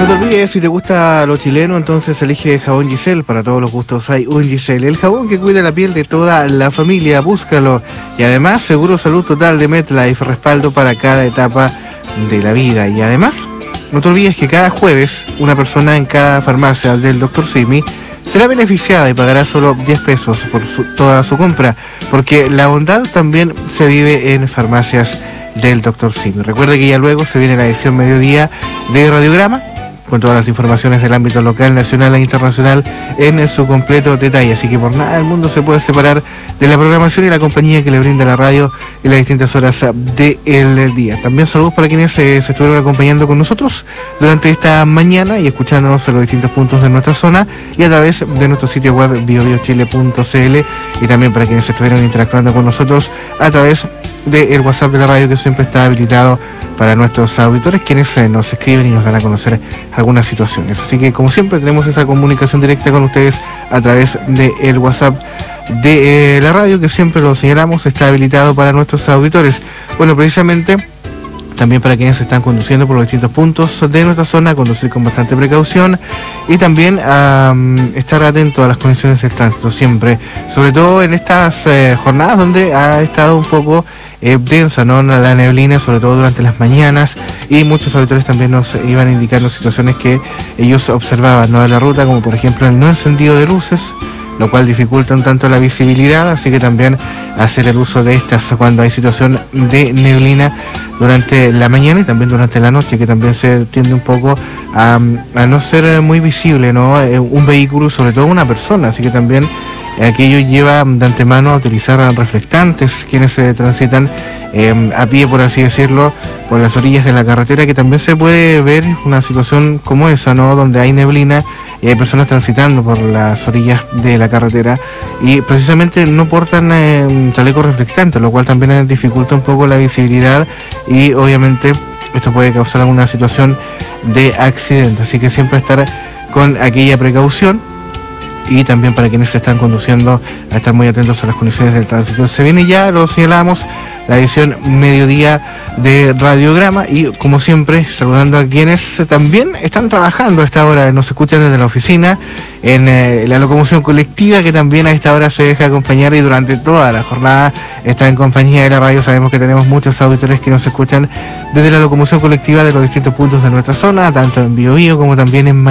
No te olvides, si te gusta lo chileno, entonces elige jabón Giselle. Para todos los gustos hay un Giselle, el jabón que cuida la piel de toda la familia. Búscalo. Y además, seguro salud total de MetLife, respaldo para cada etapa de la vida. Y además, no te olvides que cada jueves una persona en cada farmacia del Dr. Simi será beneficiada y pagará solo 10 pesos por toda su compra, porque la bondad también se vive en farmacias del Dr. Simi. Recuerde que ya luego se viene la edición mediodía de Radiograma, con todas las informaciones del ámbito local, nacional e internacional en su completo detalle. Así que por nada del mundo se puede separar de la programación y la compañía que le brinda la radio en las distintas horas del día. También saludos para quienes se estuvieron acompañando con nosotros durante esta mañana y escuchándonos en los distintos puntos de nuestra zona y a través de nuestro sitio web biobiochile.cl, y también para quienes estuvieron interactuando con nosotros a través del WhatsApp de la radio, que siempre está habilitado para nuestros auditores, quienes nos escriben y nos dan a conocer algunas situaciones. Así que, como siempre, tenemos esa comunicación directa con ustedes a través del WhatsApp de la radio, que siempre lo señalamos, está habilitado para nuestros auditores. Bueno, precisamente también para quienes están conduciendo por los distintos puntos de nuestra zona, conducir con bastante precaución y también estar atento a las condiciones del tránsito siempre, sobre todo en estas jornadas donde ha estado un poco densa, ¿no?, la neblina, sobre todo durante las mañanas, y muchos auditores también nos iban indicando situaciones que ellos observaban, ¿no?, de la ruta, como por ejemplo el no encendido de luces, lo cual dificulta un tanto la visibilidad, así que también hacer el uso de estas cuando hay situación de neblina durante la mañana y también durante la noche, que también se tiende un poco a no ser muy visible, ¿no?, un vehículo, sobre todo una persona, así que también aquello lleva de antemano a utilizar reflectantes quienes se transitan a pie, por así decirlo, por las orillas de la carretera, que también se puede ver una situación como esa, ¿no?, donde hay neblina y hay personas transitando por las orillas de la carretera y precisamente no portan chalecos reflectantes, lo cual también dificulta un poco la visibilidad y obviamente esto puede causar alguna situación de accidente, así que siempre estar con aquella precaución. Y también para quienes se están conduciendo, a estar muy atentos a las condiciones del tránsito. Se viene ya, lo señalamos, la edición mediodía de Radiograma, y como siempre saludando a quienes también están trabajando a esta hora, nos escuchan desde la oficina, en la locomoción colectiva, que también a esta hora se deja acompañar y durante toda la jornada está en compañía de la radio. Sabemos que tenemos muchos auditores que nos escuchan desde la locomoción colectiva de los distintos puntos de nuestra zona, tanto en Biobío como también en